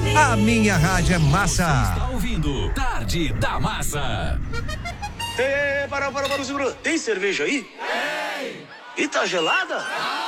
A minha rádio é massa. Você está ouvindo Tarde da Massa. Para, segura. Tem cerveja aí? Tem. E tá gelada?